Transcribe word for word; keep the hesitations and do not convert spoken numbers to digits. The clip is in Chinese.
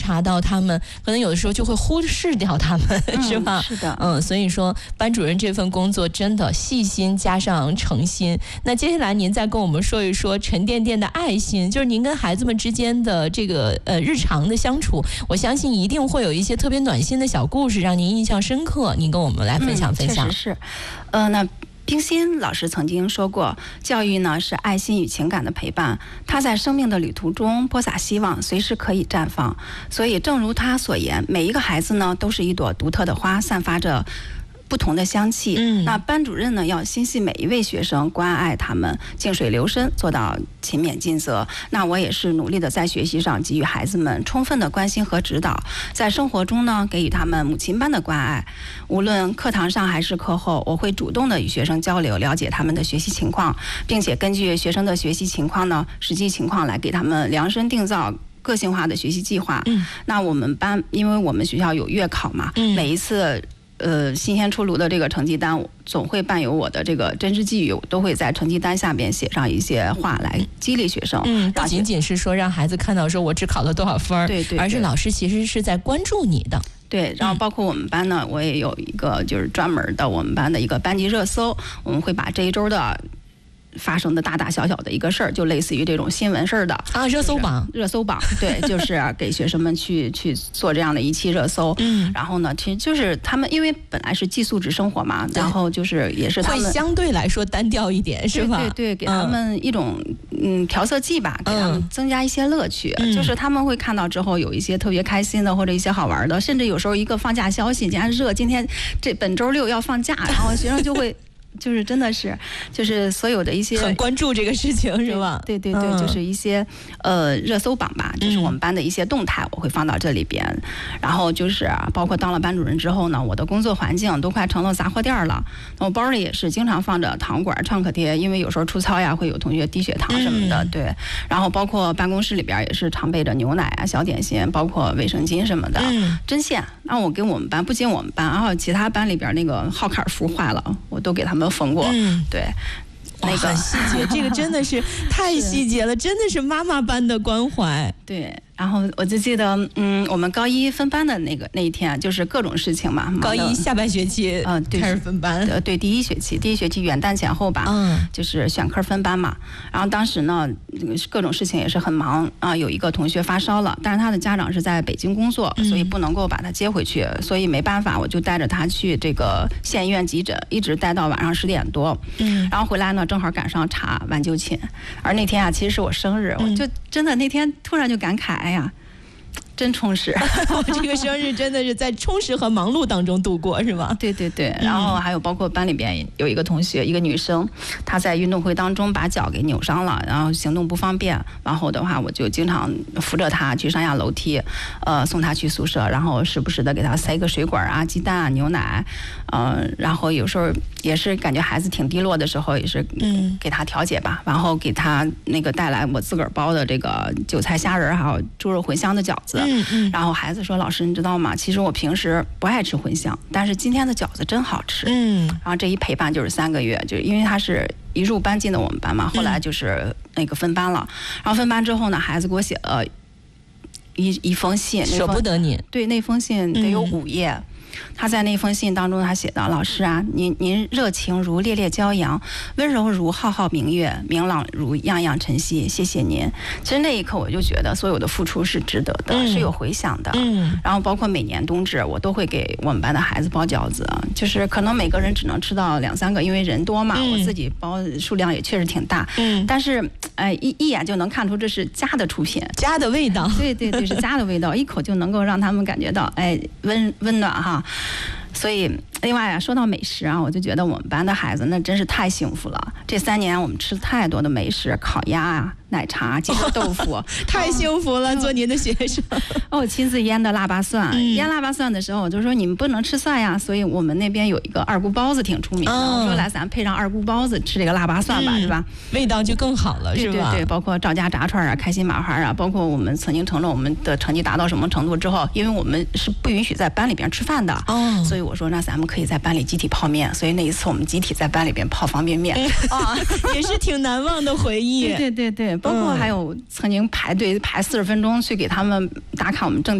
察到他们，可能有的时候就会忽视掉他们， 嗯、 是吧？ 是的， 嗯，所以说班主任这份工作真的细心加上诚心。那接下来您再跟我们说一说沉甸甸的爱心，就是您跟孩子们之间的这个呃日常的相处，我相信一定会有一些特别暖心的小故事让您印象深刻，您跟我们来分享分享。 嗯、确实是，呃，那。冰心老师曾经说过，教育呢是爱心与情感的陪伴，他在生命的旅途中播撒希望，随时可以绽放。所以正如他所言，每一个孩子呢都是一朵独特的花，散发着不同的香气。嗯，那班主任呢要心系每一位学生，关爱他们，静水流深，做到勤勉尽责。那我也是努力的在学习上给予孩子们充分的关心和指导，在生活中呢给予他们母亲般的关爱。无论课堂上还是课后，我会主动的与学生交流，了解他们的学习情况，并且根据学生的学习情况呢，实际情况来给他们量身定造个性化的学习计划。嗯，那我们班，因为我们学校有月考嘛，嗯、每一次。呃，新鲜出炉的这个成绩单总会伴有我的这个真知寄语，我都会在成绩单下边写上一些话来激励学生。 嗯，不仅仅是说让孩子看到说我只考了多少分， 对 对, 对， 而是老师其实是在关注你的。 对，然后包括我们班呢，我也有一个就是专门的我们班的一个班级热搜，我们会把这一周的发生的大大小小的一个事儿，就类似于这种新闻事儿的啊，热搜榜， 热搜榜，对，就是给学生们去去做这样的一期热搜。嗯，然后呢，其实就是他们因为本来是寄宿制生活嘛，然后就是也是他们会相对来说单调一点，是吧？ 对 对, 对，给他们一种嗯调色剂吧，给他们增加一些乐趣。嗯、就是他们会看到之后有一些特别开心的，或者一些好玩的，甚至有时候一个放假消息，今天热，今天这本周六要放假，然后学生就会。就是真的是，就是所有的一些很关注这个事情，是吧？ 对对对，嗯、就是一些呃热搜榜吧，就是我们班的一些动态，我会放到这里边。嗯、然后就是包括当了班主任之后呢，我的工作环境都快成了杂货店了。我包里也是经常放着糖果、创可贴，因为有时候出操呀，会有同学低血糖什么的。嗯、对，然后包括办公室里边也是常备着牛奶啊、小点心，包括卫生巾什么的。嗯、针线，那我跟我们班，不仅我们班，然后其他班里边那个号坎符坏了，我都给他们缝过。嗯，对， 那个很细节，这个真的是太细节了，真的是妈妈般的关怀。 对。然后我就记得，嗯，我们高一分班的那个那一天，就是各种事情嘛。 高一下半学期，嗯、呃，开始分班。 对，对，第一学期，第一学期元旦前后吧，嗯，就是选科分班嘛。然后当时呢，各种事情也是很忙啊。有一个同学发烧了，但是他的家长是在北京工作，所以不能够把他接回去，嗯、所以没办法，我就带着他去这个县医院急诊，一直待到晚上十点多。嗯，然后回来呢，正好赶上查挽救寝，而那天啊，其实是我生日，嗯、我就真的那天突然就感慨。哎呀，真充实！ 我这个生日真的是在充实和忙碌当中度过，是吗？ 对对对，然后还有包括班里边有一个同学，一个女生，她在运动会当中把脚给扭伤了，然后行动不方便。然后的话，我就经常扶着她去上下楼梯，呃，送她去宿舍，然后时不时的给她塞个水果啊、鸡蛋啊、牛奶，呃，然后有时候也是感觉孩子挺低落的时候，也是嗯给她调节吧，然后给她那个带来我自个儿包的这个韭菜虾仁还有猪肉茴香的饺子。嗯嗯，然后孩子说：“老师，你知道吗？其实我平时不爱吃茴香，但是今天的饺子真好吃。”嗯，然后这一陪伴就是三个月，就是因为他是一入班进的我们班嘛，后来就是那个分班了。然后分班之后呢，孩子给我写了一一封信， 舍不得你。 对，那封信得有五页。嗯，他在那封信当中，他写道：“老师啊，您您热情如烈烈骄阳，温柔如浩浩明月，明朗如样样晨曦。谢谢您。”其实那一刻我就觉得所有的付出是值得的，嗯、是有回响的。嗯。然后包括每年冬至，我都会给我们班的孩子包饺子，就是可能每个人只能吃到两三个，因为人多嘛，嗯、我自己包数量也确实挺大。嗯。但是，哎，一一眼就能看出这是家的出品， 家的味道。 对对对，是家的味道，一口就能够让他们感觉到，哎，温温暖哈。所以，另外啊，说到美食啊，我就觉得我们班的孩子那真是太幸福了。这三年我们吃太多的美食，烤鸭啊、奶茶、鸡肉豆腐，哦、 太幸福了。哦、做您的学生， 哦，我亲自腌的腊八蒜，嗯、腌腊八蒜的时候，我就说你们不能吃蒜呀，所以我们那边有一个二姑包子挺出名的。哦、我说来，咱配上二姑包子吃这个腊八蒜吧，嗯、是吧？ 味道就更好了，是吧？ 对对对，包括赵家炸串啊、开心麻花啊，包括我们曾经承诺我们的成绩达到什么程度之后，因为我们是不允许在班里边吃饭的，哦，所以我说那咱们可以在班里集体泡面，所以那一次我们集体在班里边泡方便面，啊、 嗯，也是挺难忘的回忆。 对对对对，包括还有曾经排队排四十分钟去给他们打卡我们正。